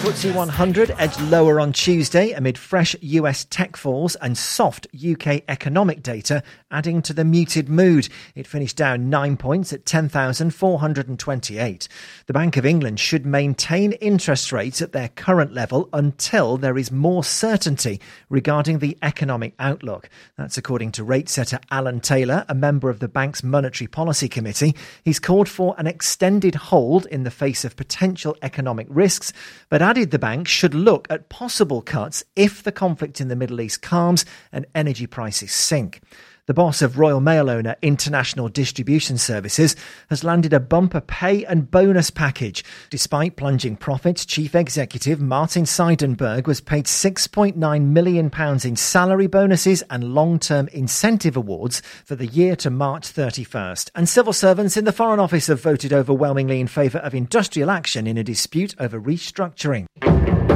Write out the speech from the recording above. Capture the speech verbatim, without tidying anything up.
F T S E one hundred edged lower on Tuesday amid fresh U S tech falls and soft U K economic data adding to the muted mood. It finished down nine points at ten thousand four hundred twenty-eight. The Bank of England should maintain interest rates at their current level until there is more certainty regarding the economic outlook. That's according to rate setter Alan Taylor, a member of the bank's Monetary Policy Committee. He's called for an extended hold in the face of potential economic risks, but added the bank should look at possible cuts if the conflict in the Middle East calms and energy prices sink. The boss of Royal Mail owner International Distribution Services has landed a bumper pay and bonus package. Despite plunging profits, Chief Executive Martin Seidenberg was paid six point nine million pounds in salary bonuses and long-term incentive awards for the year to March thirty-first. And civil servants in the Foreign Office have voted overwhelmingly in favour of industrial action in a dispute over restructuring.